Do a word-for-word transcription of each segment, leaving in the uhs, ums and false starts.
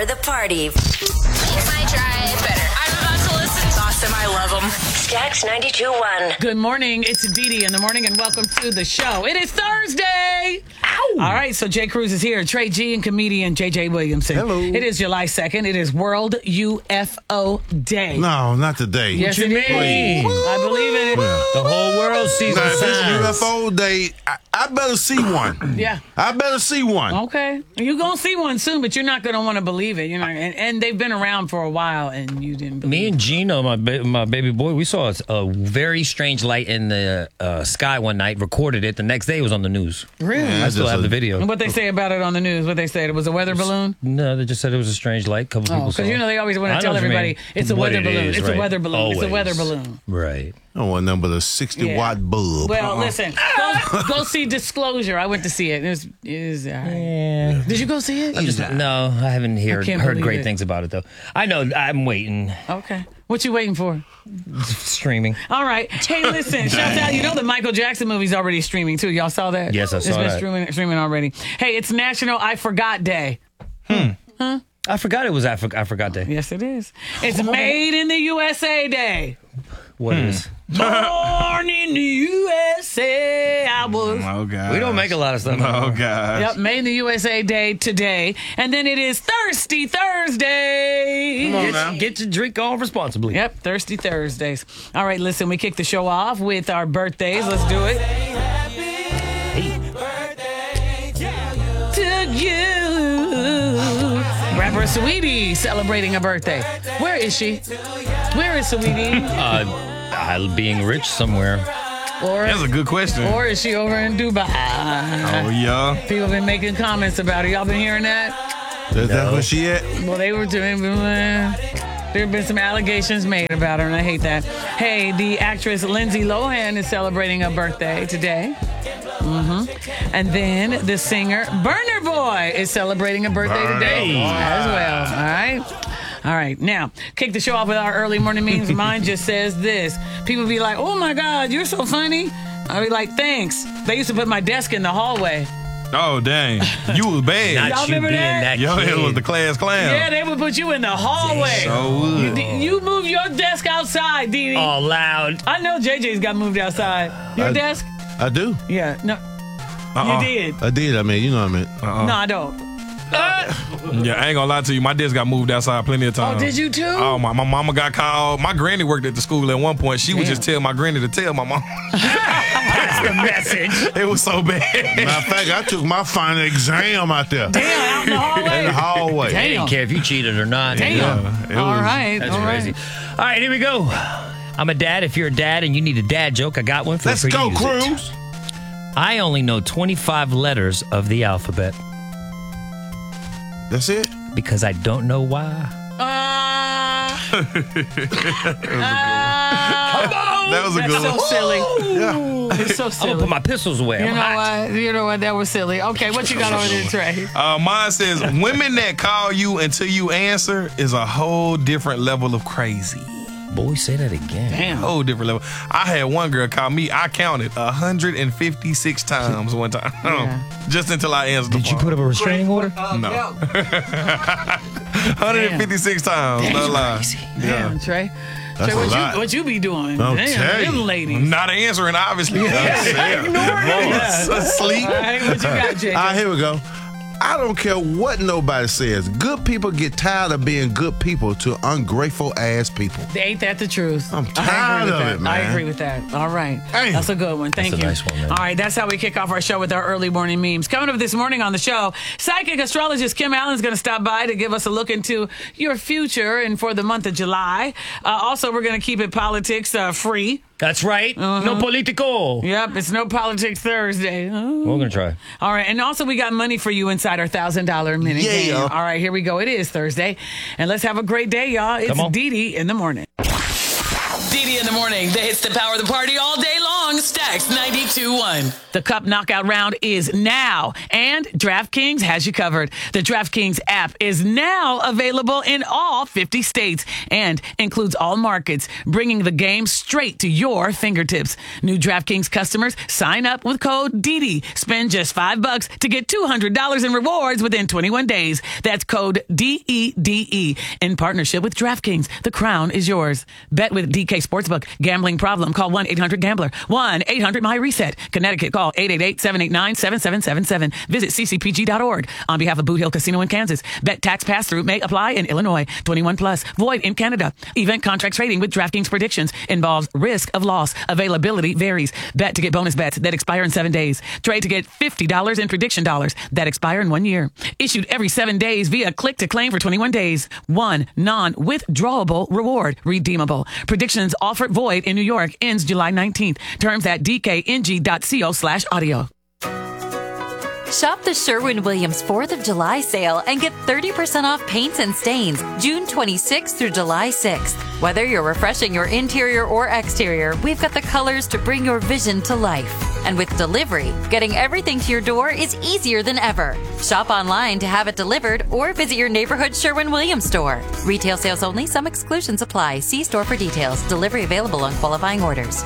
Power the Party. Make my drive better. I'm about to listen. It's awesome. I love them. Stax ninety-two point one. Good morning. It's Dee Dee in the morning, and welcome to the show. It is Thursday. Ow. All right, so Jay Cruz is here. Trey G and comedian J J Williamson. Hello. It is July second. It is World U F O Day. No, not today. Yes, it is. I believe in it. The whole world sees Now, the if it's signs. U F O Day, I, I better see one. Yeah. I better see one. Okay. You're going to see one soon, but you're not going to want to believe it. You're not, and, and they've been around for a while, and you didn't believe Me and it. Gino, my ba- my baby boy, we saw a, a very strange light in the uh, sky one night, recorded it. The next day it was on the news. Really? Yeah, I still just have a- the video. And what they say about it on the news? What they said? It was a weather balloon? No, they just said it was a strange light. A couple Oh, people saw because you know they always want I to know tell what you mean. everybody it's a What weather it balloon. is, It's a right. weather balloon. It's a Always. weather balloon. Right. I don't want nothing but a sixty Yeah. watt bulb. Well, Uh-uh. listen, go, go see Disclosure. I went to see it. It was, it was all right. Yeah. Did you go see it? I'm just, no, I haven't heard, can't heard believe great it. things about it, though. I know, I'm waiting. Okay. What you waiting for? Streaming. All right. Hey, listen. Shout out. You know the Michael Jackson movie's already streaming too. Y'all saw that? Yes, I It's saw been that. streaming, streaming already. Hey, it's National I Forgot Day. I forgot it was I, for, I forgot day. Yes, it is. It's Made in the U S A Day. What is? Born in the U S A. I was. Oh, God. We don't make a lot of stuff. Oh, God. Yep, Made in the U S A Day today. And then it is Thirsty Thursday. Come on Get, now. get your drink on responsibly. Yep, Thirsty Thursdays. All right, listen, we kick the show off with our birthdays. Let's do it. To you. Rapper Saweetie celebrating a birthday. Where is she? Where is Saweetie? Uh, uh, being rich somewhere. Or, That's a good question. or is she over in Dubai? Oh, yeah. People been making comments about her. Y'all been hearing that? Is that where she at? Well, they were doing. Uh, there have been some allegations made about her, and I hate that. Hey, the actress Lindsay Lohan is celebrating a birthday today. hmm And then the singer Burner Boy is celebrating a birthday Burna today Boy. as well. All right. All right. Now, kick the show off with our early morning memes. Mine just says this. People be like, oh, my God, you're so funny. I'll be like, thanks. They used to put my desk in the hallway. Oh, dang. You was bad. Not Y'all you remember being that? that, Yo, kid. it was the class clown. Yeah, they would put you in the hallway. So would. You, you move your desk outside, Dee Dee. All loud. I know J J's got moved outside. Your I- desk? I do. Yeah. No, Uh-uh. you did. I did. I mean, you know what I mean. Uh-uh. No, I don't. Yeah, I ain't gonna lie to you. My desk got moved outside plenty of times. Oh, did you too? Oh, my, my mama got called. My granny worked at the school at one point. She would Damn. just tell my granny to tell my mom. That's the message. It was so bad. Matter of fact, I took my final exam out there. Damn, out in the hallway. In the hallway. They Damn. didn't care if you cheated or not. Damn. Yeah, it all was- right. That's all right. crazy. All right, here we go. I'm a dad. If you're a dad and you need a dad joke, I got one. Feel Let's free to go, use it. Cruz. I only know twenty-five letters of the alphabet That's it? because I don't know why. Uh, That was a that's good so one. silly. Yeah. It's so I'm silly. gonna put my pistols away. You I'm know hot. what? You know what? That was silly. Okay, what you got over there, Trey? Uh, mine says, women that call you until you answer is a whole different level of crazy. Boy, say that again. Damn. Whole different level. I had one girl call me, I counted one hundred fifty-six times one time. Yeah. Just until I answered the Did you phone. put up a restraining order? No. one hundred fifty-six times. No lie. crazy. Damn, Trey. That's Trey, a what lot. you, what you be doing? I'll Damn, tell them you. ladies. Not answering, obviously. Yeah. Asleep. All right, what you got, J J? All right, here we go. I don't care what nobody says. Good people get tired of being good people to ungrateful ass people. Ain't that the truth? I'm I tired agree with of that. it, man. I agree with that. All right. Damn. That's a good one. Thank That's a you. nice one, man. All right, that's how we kick off our show with our early morning memes. Coming up this morning on the show, psychic astrologist Kim Allen is going to stop by to give us a look into your future and for the month of July. Uh, also, we're going to keep it politics uh, free. That's right. No politico. Yep, it's no politics Thursday. Oh. We're gonna try. All right, and also we got money for you inside our thousand dollar minute Yeah. game. All right, here we go. It is Thursday, and let's have a great day, y'all. It's Come on. Dee Dee in the morning. Dee Dee in the morning. They hits the power of the party all day long. on Stacks ninety-two point one. The Cup Knockout Round is now, and DraftKings has you covered. The DraftKings app is now available in all fifty states and includes all markets, bringing the game straight to your fingertips. New DraftKings customers sign up with code D D. Spend just five bucks to get two hundred dollars in rewards within twenty-one days. That's code D E D E. In partnership with DraftKings, the crown is yours. Bet with D K Sportsbook. Gambling problem? Call one eight hundred gambler. one eight hundred my reset. Connecticut, call eight eight eight, seven eight nine, seven seven seven seven. Visit c c p g dot org. On behalf of Boot Hill Casino in Kansas, bet tax pass-through may apply in Illinois. twenty-one plus. Void in Canada. Event contract trading with DraftKings predictions involves risk of loss. Availability varies. Bet to get bonus bets that expire in seven days. Trade to get fifty dollars in prediction dollars that expire in one year. Issued every seven days via click to claim for twenty-one days. One non-withdrawable reward. Redeemable. Predictions offered void in New York. Ends July nineteenth. Terms at d k n g dot co slash audio. Shop the Sherwin-Williams fourth of July sale and get thirty percent off paints and stains June twenty-sixth through July sixth. Whether you're refreshing your interior or exterior, we've got the colors to bring your vision to life. And with delivery, getting everything to your door is easier than ever. Shop online to have it delivered or visit your neighborhood Sherwin-Williams store. Retail sales only. Some exclusions apply. See store for details. Delivery available on qualifying orders.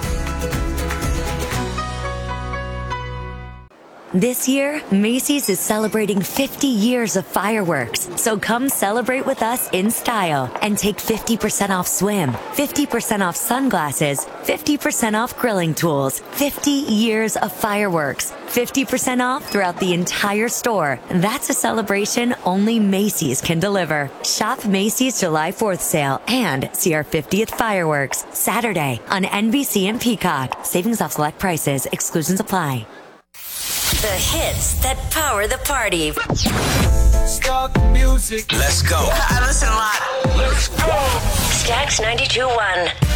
This year, Macy's is celebrating fifty years of fireworks. So come celebrate with us in style and take fifty percent off swim, fifty percent off sunglasses, fifty percent off grilling tools, fifty years of fireworks, fifty percent off throughout the entire store. That's a celebration only Macy's can deliver. Shop Macy's July fourth sale and see our fiftieth fireworks Saturday on N B C and Peacock. Savings off select prices. Exclusions apply. The hits that power the party. Start the music. Let's go. I listen a lot. Let's go. Stacks ninety-two point one.